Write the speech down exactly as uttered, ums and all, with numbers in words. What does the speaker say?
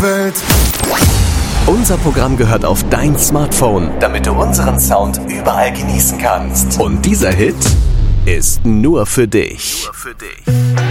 Welt. Unser Programm gehört auf dein Smartphone, damit du unseren Sound überall genießen kannst. Und dieser Hit ist nur für dich. Nur für dich.